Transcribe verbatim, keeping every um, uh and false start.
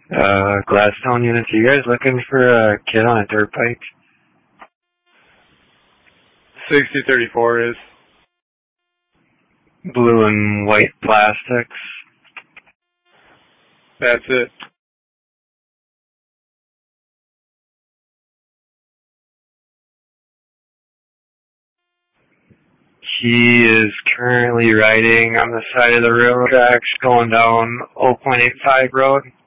Uh, Gladstone units, you guys looking for a kid on a dirt bike? sixty thirty-four is. Blue and white plastics. That's it. He is currently riding on the side of the railroad tracks going down zero point eight five road.